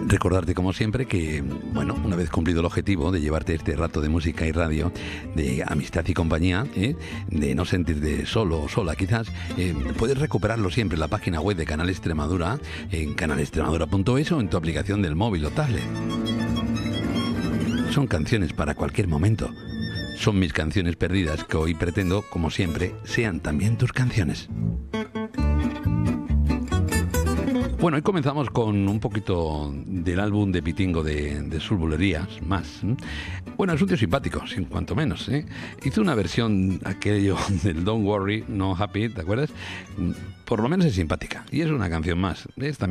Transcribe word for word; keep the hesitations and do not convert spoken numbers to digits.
Recordarte, como siempre, que, bueno, una vez cumplido el objetivo de llevarte este rato de música y radio, de amistad y compañía, ¿eh? de no sentirte solo o sola quizás, eh, puedes recuperarlo siempre en la página web de Canal Extremadura, en canal extremadura punto es o en tu aplicación del móvil o tablet. Son canciones para cualquier momento. Son mis canciones perdidas que hoy pretendo, como siempre, sean también tus canciones. Bueno, hoy comenzamos con un poquito del álbum de Pitingo de, de sus bulerías, más. Bueno, es un tío simpático, sin cuanto menos, ¿eh? Hizo una versión, aquello del Don't Worry, No Happy, ¿te acuerdas? Por lo menos es simpática. Y es una canción más. Es también